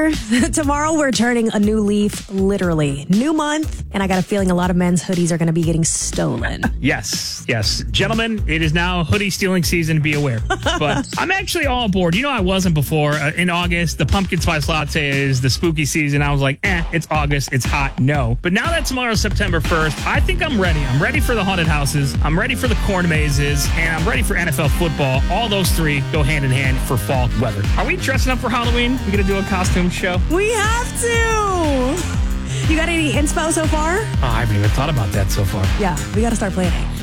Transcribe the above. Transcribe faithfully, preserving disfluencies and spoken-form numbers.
weather. Tomorrow we're turning a new leaf, literally. New month, and I got a feeling a lot of men's hoodies are going to be getting stolen. Yes, yes. Gentlemen, it is now hoodie stealing season, be aware. But I'm actually all aboard. You know I wasn't before. Uh, in August, the pumpkin spice latte is the spooky season. I was like, eh, it's August, it's hot, no. But now that tomorrow's September first, I think I'm ready. I'm ready for the haunted houses. I'm ready for the corn mazes. And I'm ready for N F L football. All those three go hand in hand for fall weather. Are we dressing up for Halloween? We going to do a costume show? We have to. You got any inspo so far? Oh, I haven't even thought about that so far. Yeah, we got to start planning.